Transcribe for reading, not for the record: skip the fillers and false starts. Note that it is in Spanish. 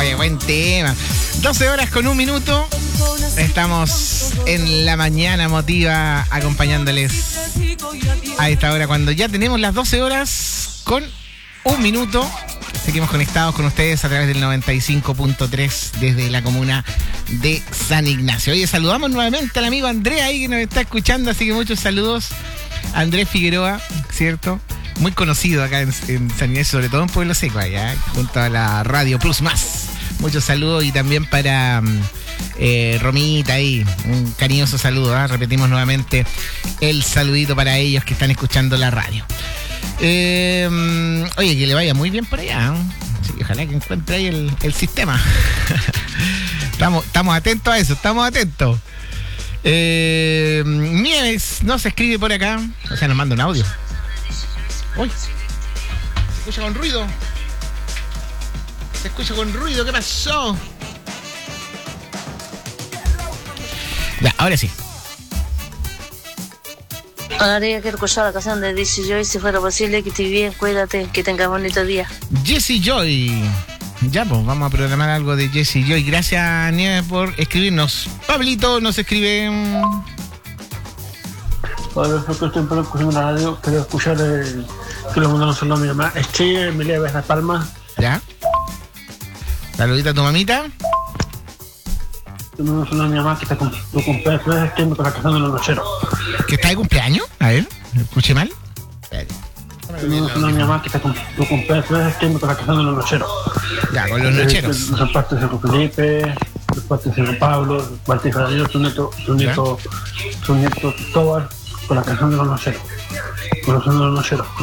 Oye, buen tema. 12 horas con 1 minuto. Estamos en la mañana emotiva acompañándoles a esta hora cuando ya tenemos las 12 horas con 1 minuto. Seguimos conectados con ustedes a través del 95.3 desde la comuna de San Ignacio. Oye, saludamos nuevamente al amigo Andrés ahí que nos está escuchando, así que muchos saludos. Andrés Figueroa, ¿cierto? Muy conocido acá en San Ignacio, sobre todo en Pueblo Seco, allá, junto a la Radio Plus Más. Muchos saludos y también para Romita ahí, un cariñoso saludo, ¿eh? Repetimos nuevamente el saludito para ellos que están escuchando la radio. Oye, que le vaya muy bien por allá, ¿no? Sí, ojalá que encuentre ahí el sistema. Estamos atentos a eso, estamos atentos. Nieves nos escribe por acá, o sea, nos manda un audio. Uy, se escucha con ruido. Se escucha con ruido, ¿qué pasó? Ya, ahora sí. Habría que escuchar la canción de Jesse Joy si fuera posible. Que estés bien, cuídate, que tengas bonito día. Jesse Joy. Ya, pues vamos a programar algo de Jesse Joy. Gracias, Nieves, por escribirnos. Pablito nos escribe. Hola, estoy escuchando la radio. Quiero escuchar que lo mandaron solo a mi mamá. Estrella Emilia de Las Palmas. Ya. Saludita a tu mamita. Te mando solo a mi mamá que está con tu cumpleaños. Que me con la canción de los nocheros. ¿Que está de cumpleaños? A ver, ¿me escuché mal? Te mando solo a mi mamá que está con tu cumpleaños. Que me con la canción de los nocheros. Ya, con los nocheros. Son parte de San Felipe, parte de San Pablo, parte de Dios, su nieto Cristóbal, con la canción de los nocheros. Con la canción de los nocheros.